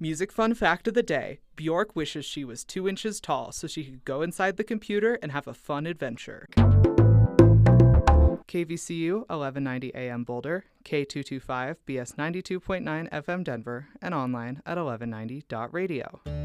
Music fun fact of the day. Bjork wishes she was 2 inches tall so she could go inside the computer and have a fun adventure. KVCU 1190 AM Boulder, K225 BS 92.9 FM Denver, and online at 1190.radio.